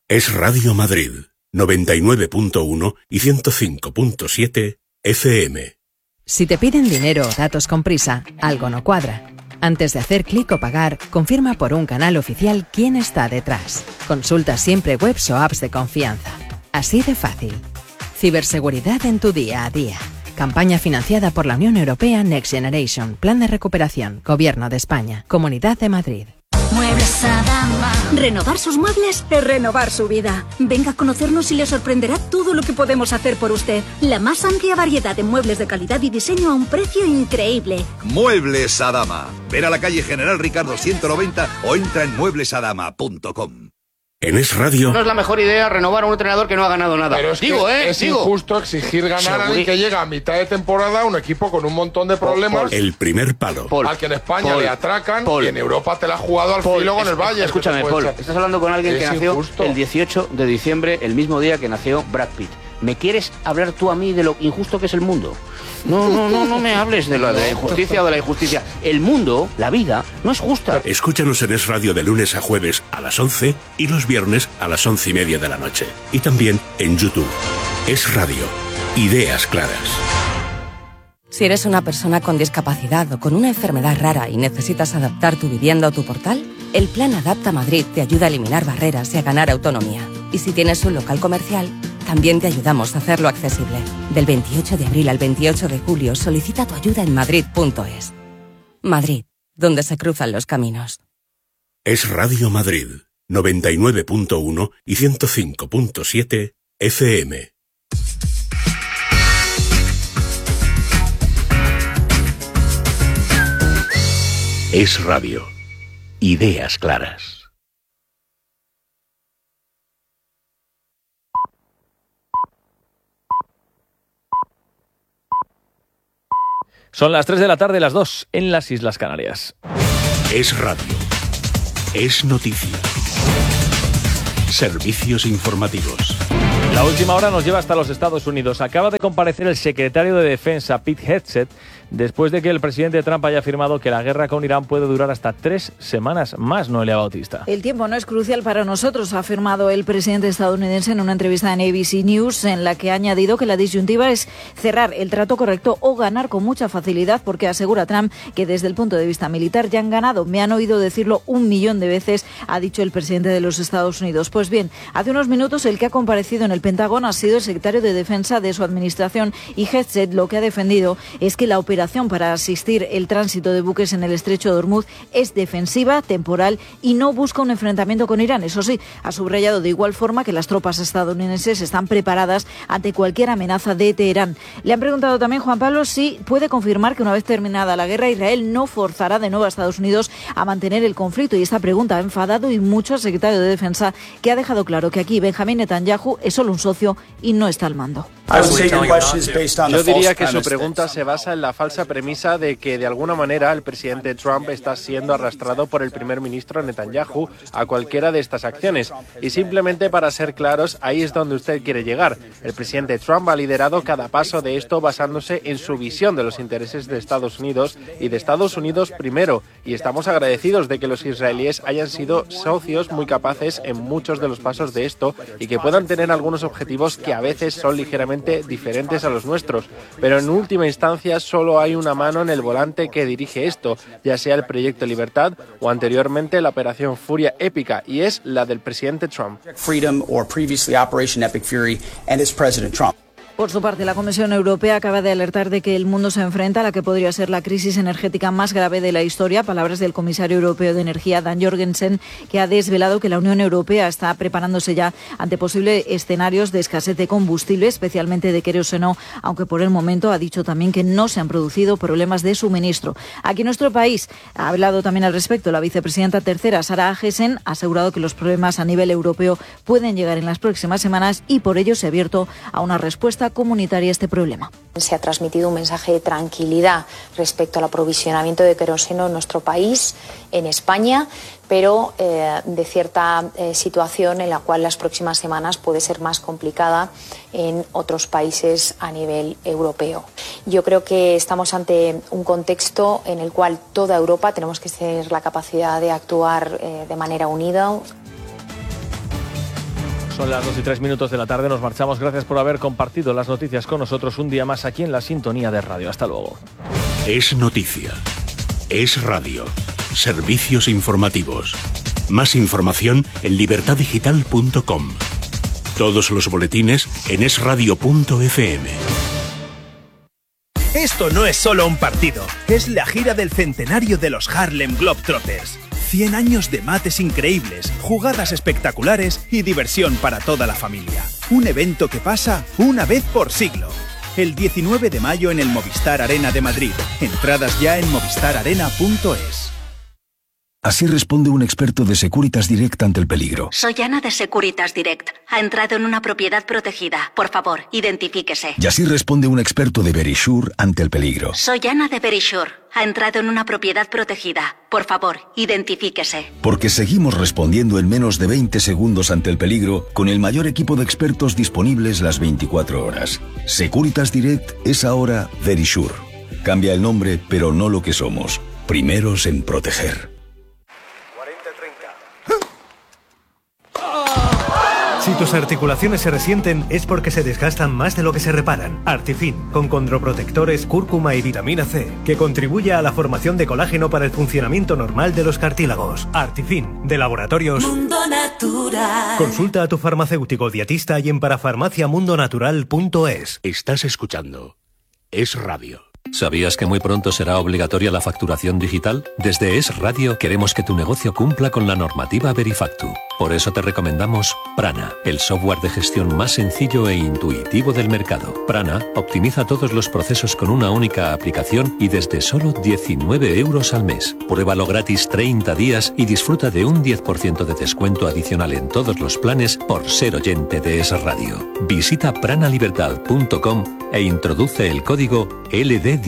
Es Radio Madrid, 99.1 y 105.7 FM. Si te piden dinero o datos con prisa, algo no cuadra. Antes de hacer clic o pagar, confirma por un canal oficial quién está detrás. Consulta siempre webs o apps de confianza. Así de fácil. Ciberseguridad en tu día a día. Campaña financiada por la Unión Europea Next Generation. Plan de recuperación. Gobierno de España. Comunidad de Madrid. Muebles Adama. Renovar sus muebles es renovar su vida. Venga a conocernos y le sorprenderá todo lo que podemos hacer por usted. La más amplia variedad de muebles de calidad y diseño a un precio increíble. Muebles Adama. Ven a la calle General Ricardo 190 o entra en mueblesadama.com. En Es Radio. No es la mejor idea renovar a un entrenador que no ha ganado nada. Pero es injusto exigir ganar a alguien que llega a mitad de temporada a un equipo con un montón de problemas. El primer palo. Al que en España le atracan y en Europa te la has jugado al filo con el Bayern. Escúchame, Paul, estás hablando con alguien que nació el 18 de diciembre, el mismo día que nació Brad Pitt. ¿Me quieres hablar tú a mí de lo injusto que es el mundo? No me hables de la injusticia o de la injusticia. El mundo, la vida, no es justa. Escúchanos en Es Radio de lunes a jueves a las 11 y los viernes a las 11:30 de la noche. Y también en YouTube. Es Radio. Ideas claras. Si eres una persona con discapacidad o con una enfermedad rara y necesitas adaptar tu vivienda o tu portal, el Plan Adapta Madrid te ayuda a eliminar barreras y a ganar autonomía. Y si tienes un local comercial, también te ayudamos a hacerlo accesible. Del 28 de abril al 28 de julio solicita tu ayuda en madrid.es. Madrid, donde se cruzan los caminos. Es Radio Madrid, 99.1 y 105.7 FM. Es Radio. Ideas claras. Son las 3 de la tarde, las 2 en las Islas Canarias. Es Radio. Es noticia. Servicios informativos. La última hora nos lleva hasta los Estados Unidos. Acaba de comparecer el secretario de Defensa, Pete Hegseth, después de que el presidente Trump haya afirmado que la guerra con Irán puede durar hasta 3 semanas más. Noelia Bautista. El tiempo no es crucial para nosotros, ha afirmado el presidente estadounidense en una entrevista en ABC News, en la que ha añadido que la disyuntiva es cerrar el trato correcto o ganar con mucha facilidad, porque asegura Trump que desde el punto de vista militar ya han ganado. Me han oído decirlo 1.000.000 de veces, ha dicho el presidente de los Estados Unidos. Pues bien, hace unos minutos el que ha comparecido en el Pentágono ha sido el secretario de Defensa de su administración, y Hegseth lo que ha defendido es que la operación para asistir el tránsito de buques en el estrecho de Hormuz es defensiva, temporal y no busca un enfrentamiento con Irán. Eso sí, ha subrayado de igual forma que las tropas estadounidenses están preparadas ante cualquier amenaza de Teherán. Le han preguntado también, Juan Pablo, si puede confirmar que una vez terminada la guerra, Israel no forzará de nuevo a Estados Unidos a mantener el conflicto, y esta pregunta ha enfadado y mucho al secretario de Defensa, que ha dejado claro que aquí Benjamín Netanyahu es solo un socio y no está al mando. Yo diría que su pregunta se basa en la falsa premisa de que de alguna manera el presidente Trump está siendo arrastrado por el primer ministro Netanyahu a cualquiera de estas acciones. Y simplemente para ser claros, ahí es donde usted quiere llegar. El presidente Trump ha liderado cada paso de esto basándose en su visión de los intereses de Estados Unidos y de Estados Unidos primero. Y estamos agradecidos de que los israelíes hayan sido socios muy capaces en muchos de los pasos de esto y que puedan tener algunos objetivos que a veces son ligeramente diferentes a los nuestros, pero en última instancia solo hay una mano en el volante que dirige esto, ya sea el Proyecto Libertad o anteriormente la Operación Furia Épica, y es la del presidente Trump. Freedom or previously Operation Epic Fury and its President Trump. Por su parte, la Comisión Europea acaba de alertar de que el mundo se enfrenta a la que podría ser la crisis energética más grave de la historia. Palabras del comisario europeo de Energía, Dan Jorgensen, que ha desvelado que la Unión Europea está preparándose ya ante posibles escenarios de escasez de combustible, especialmente de queroseno, aunque por el momento ha dicho también que no se han producido problemas de suministro. Aquí en nuestro país ha hablado también al respecto la vicepresidenta tercera, Sara Agesen, ha asegurado que los problemas a nivel europeo pueden llegar en las próximas semanas y por ello se ha abierto a una respuesta comunitaria a este problema. Se ha transmitido un mensaje de tranquilidad respecto al aprovisionamiento de queroseno en nuestro país, en España, pero de cierta situación en la cual las próximas semanas puede ser más complicada en otros países a nivel europeo. Yo creo que estamos ante un contexto en el cual toda Europa tenemos que tener la capacidad de actuar de manera unida. Son las 2:03 de la tarde, nos marchamos. Gracias por haber compartido las noticias con nosotros un día más aquí en la sintonía de radio. Hasta luego. Es noticia. Es radio. Servicios informativos. Más información en libertadigital.com. Todos los boletines en esradio.fm. Esto no es solo un partido, es la gira del centenario de los Harlem Globetrotters. 100 años de mates increíbles, jugadas espectaculares y diversión para toda la familia. Un evento que pasa una vez por siglo. El 19 de mayo en el Movistar Arena de Madrid. Entradas ya en movistararena.es. Así responde un experto de Securitas Direct ante el peligro. Soy Ana de Securitas Direct. Ha entrado en una propiedad protegida. Por favor, identifíquese. Y así responde un experto de Verisure ante el peligro. Soy Ana de Verisure. Ha entrado en una propiedad protegida. Por favor, identifíquese. Porque seguimos respondiendo en menos de 20 segundos ante el peligro con el mayor equipo de expertos disponibles las 24 horas. Securitas Direct es ahora Verisure. Cambia el nombre, pero no lo que somos. Primeros en proteger. Si tus articulaciones se resienten es porque se desgastan más de lo que se reparan. Artifin, con condroprotectores, cúrcuma y vitamina C, que contribuye a la formación de colágeno para el funcionamiento normal de los cartílagos. Artifin, de Laboratorios Mundo Natural. Consulta a tu farmacéutico dietista y en parafarmaciamundonatural.es. Estás escuchando Es Radio. ¿Sabías que muy pronto será obligatoria la facturación digital? Desde Es Radio queremos que tu negocio cumpla con la normativa Verifactu. Por eso te recomendamos Prana, el software de gestión más sencillo e intuitivo del mercado. Prana optimiza todos los procesos con una única aplicación y desde solo 19 euros al mes. Pruébalo gratis 30 días y disfruta de un 10% de descuento adicional en todos los planes por ser oyente de Es Radio. Visita pranalibertad.com e introduce el código LD10.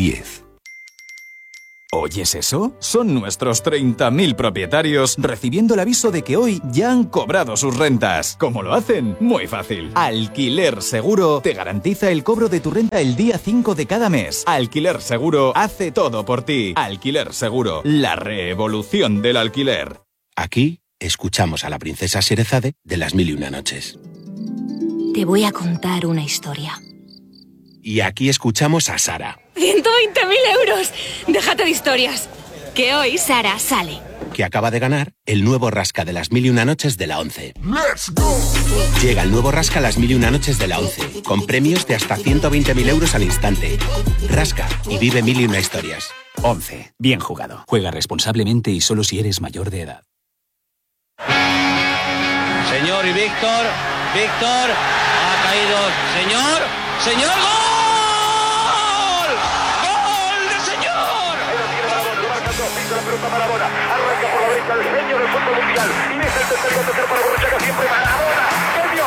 ¿Oyes eso? Son nuestros 30.000 propietarios recibiendo el aviso de que hoy ya han cobrado sus rentas. ¿Cómo lo hacen? Muy fácil. Alquiler Seguro te garantiza el cobro de tu renta el día 5 de cada mes. Alquiler Seguro hace todo por ti. Alquiler Seguro, la revolución del alquiler. Aquí escuchamos a la princesa Sherezade de Las Mil y Una Noches. Te voy a contar una historia. Y aquí escuchamos a Sara, 120.000 euros. Déjate de historias. Que hoy Sara sale. que acaba de ganar el nuevo rasca de Las Mil y Una Noches de la 11. ¡Let's go! Llega el nuevo rasca Las Mil y Una Noches de la 11, con premios de hasta 120.000 euros al instante. Rasca y vive mil y una historias. 11. Bien jugado. Juega responsablemente y solo si eres mayor de edad. Señor y Víctor, ha caído, señor, ¡gol! ¡Gol de señor! La pelota Maradona, arranca por la derecha el genio del fútbol mundial, y es el tercer para Borruchaga, siempre Maradona, genio,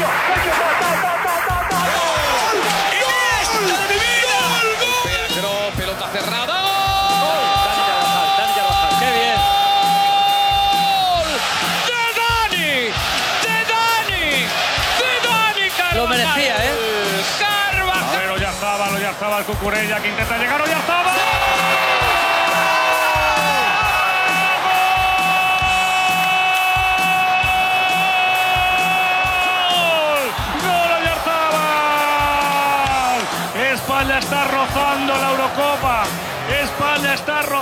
¡Iniesta de mi vida! Pedro, pelota cerrada. Lo merecía, ¿eh? Carvajal. Ya estaba el Cucurella que intenta llegar, ya estaba. ¡Gol, Oyarzabal! España está rozando la Eurocopa.